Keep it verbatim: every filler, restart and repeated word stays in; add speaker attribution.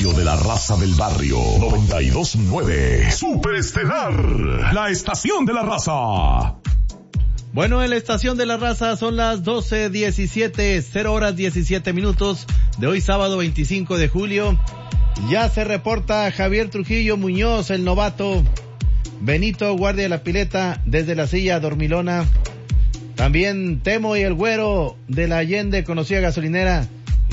Speaker 1: radio de la raza del barrio. noventa y dos punto nueve. Superestelar. La estación de la raza.
Speaker 2: Bueno, en la estación de la raza son las doce diecisiete, cero horas diecisiete minutos de hoy sábado veinticinco de julio. Ya se reporta Javier Trujillo Muñoz, el novato. Benito, guardia de la pileta, desde la silla dormilona. También Temo y el Güero de la Allende, conocida gasolinera,